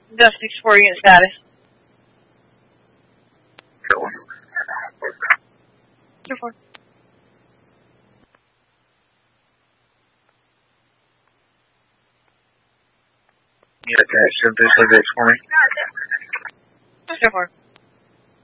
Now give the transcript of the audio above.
Dust 64 unit status. Go on. 2-4. You attach to this subject for me? 2-4.